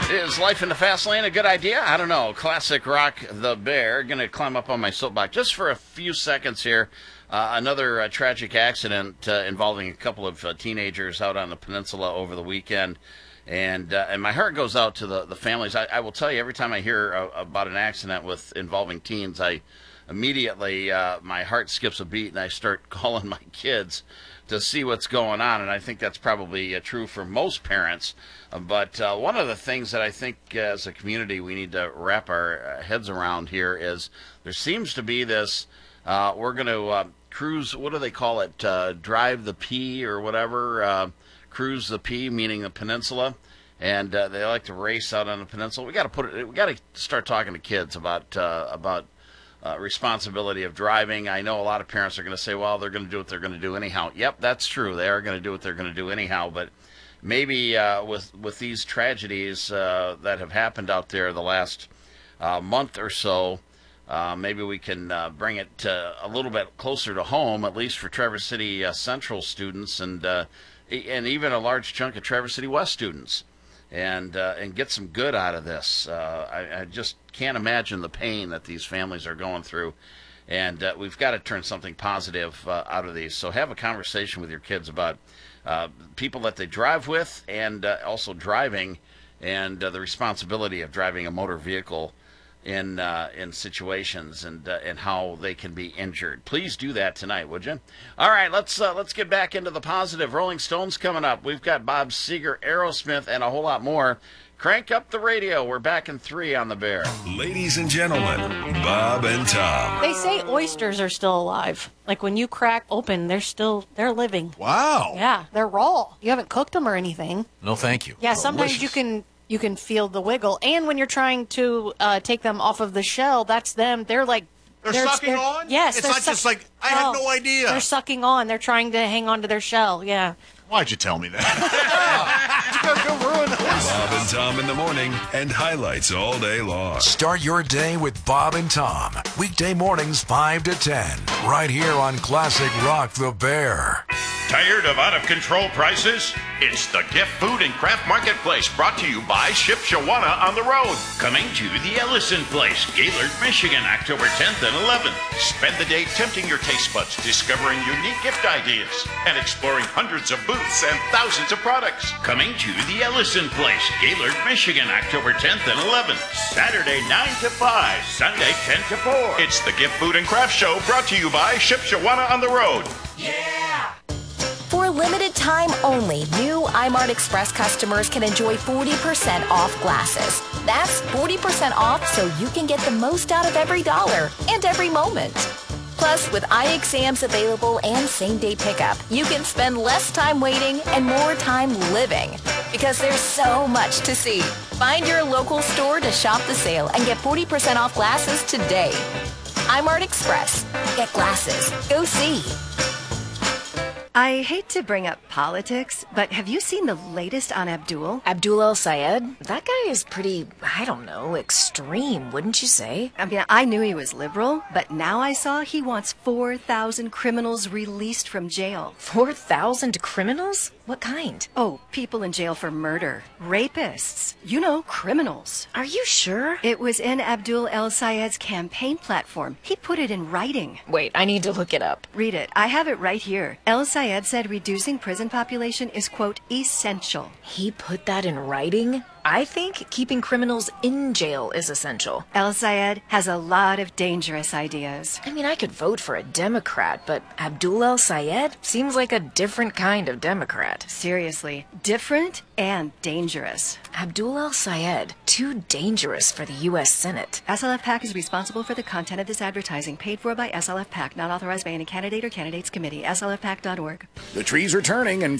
Is life in the fast lane a good idea? I don't know. Classic rock, The Bear. Going to climb up on my soapbox just for a few seconds here. Another tragic accident involving a couple of teenagers out on the peninsula over the weekend. And my heart goes out to the families. I will tell you, every time I hear about an accident involving teens, I immediately, my heart skips a beat and I start calling my kids to see what's going on. And I think that's probably true for most parents. But one of the things that I think as a community we need to wrap our heads around here is there seems to be this, we're going to cruise, what do they call it, drive the P or whatever, cruise the P, meaning the peninsula, and they like to race out on the peninsula. We got to start talking to kids about responsibility of driving. I know a lot of parents are going to say, well, they're going to do what they're going to do anyhow. Yep, that's true. They are going to do what they're going to do anyhow, but maybe with these tragedies that have happened out there the last month or so, maybe we can bring it a little bit closer to home, at least for Traverse City Central students and even a large chunk of Traverse City West students, and get some good out of this. I just can't imagine the pain that these families are going through, and we've got to turn something positive out of these. So have a conversation with your kids about people that they drive with, and also driving, and the responsibility of driving a motor vehicle in situations, and how they can be injured. Please do that tonight, would you? All right, let's get back into the positive. Rolling Stones coming up. We've got Bob Seger, Aerosmith, and a whole lot more. Crank up the radio. We're back in 3 on The Bear. Ladies and gentlemen, Bob and Tom. They say oysters are still alive. Like when you crack open, they're living. Wow. Yeah, they're raw. You haven't cooked them or anything. No, thank you. Yeah, sometimes you can feel the wiggle. And when you're trying to take them off of the shell, that's them. They're like... They're sucking on? Yes. It's not just like, I had no idea. They're sucking on. They're trying to hang on to their shell, yeah. Why'd you tell me that? You gotta go ruin the Bob and Tom in the morning, and highlights all day long. Start your day with Bob and Tom. Weekday mornings 5 to 10. Right here on Classic Rock The Bear. Tired of out-of-control prices? It's the Gift Food and Craft Marketplace, brought to you by Ship Shawana on the Road. Coming to the Ellison Place, Gaylord, Michigan, October 10th and 11th. Spend the day tempting your taste buds, discovering unique gift ideas, and exploring hundreds of booths and thousands of products. Coming to the Ellison Place, Gaylord, Michigan, October 10th and 11th. Saturday 9 to 5, Sunday 10 to 4. It's the Gift Food and Craft Show, brought to you by Ship Shawana on the Road. Yeah! For a limited time only, new iMart Express customers can enjoy 40% off glasses. That's 40% off so you can get the most out of every dollar and every moment. Plus, with eye exams available and same-day pickup, you can spend less time waiting and more time living. Because there's so much to see. Find your local store to shop the sale and get 40% off glasses today. iMart Express. Get glasses. Go see. I hate to bring up politics, but have you seen the latest on Abdul? Abdul El-Sayed? That guy is pretty, I don't know, extreme, wouldn't you say? I mean, I knew he was liberal, but now I saw he wants 4,000 criminals released from jail. 4,000 criminals? What kind? Oh, people in jail for murder. Rapists. You know, criminals. Are you sure? It was in Abdul El-Sayed's campaign platform. He put it in writing. Wait, I need to look it up. Read it. I have it right here. El-Sayed said reducing prison population is, quote, essential. He put that in writing? I think keeping criminals in jail is essential. El-Sayed has a lot of dangerous ideas. I mean, I could vote for a Democrat, but Abdul El-Sayed seems like a different kind of Democrat. Seriously, different and dangerous. Abdul El-Sayed, too dangerous for the U.S. Senate. SLF PAC is responsible for the content of this advertising, paid for by SLF PAC, not authorized by any candidate or candidates committee. SLFPAC.org. The trees are turning and